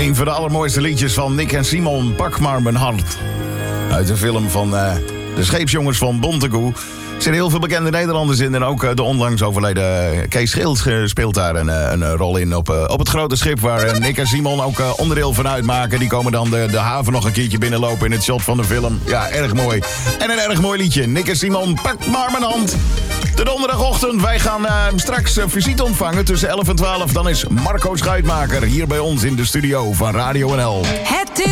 Een van de allermooiste liedjes van Nick en Simon, Pak maar mijn hart. Uit de film van de scheepsjongens van Bontekoe. Er zitten heel veel bekende Nederlanders in. En ook de onlangs overleden Kees Schild speelt daar een rol in op het grote schip... waar Nick en Simon ook onderdeel van uitmaken. Die komen dan de haven nog een keertje binnenlopen in het shot van de film. Ja, erg mooi. En een erg mooi liedje. Nick en Simon, pak maar mijn hand. De donderdagochtend, wij gaan straks visite ontvangen tussen 11 en 12. Dan is Marco Schuitmaker hier bij ons in de studio van Radio NL. Het is